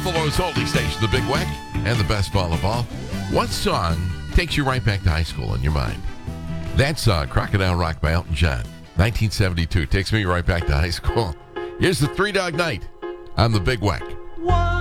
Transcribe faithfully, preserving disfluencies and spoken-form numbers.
Buffalo's only station, the Big Weck, and the best volleyball. What song takes you right back to high school in your mind? That song, Crocodile Rock by Elton John, nineteen seventy-two, takes me right back to high school. Here's the Three Dog Night on the Big Weck. One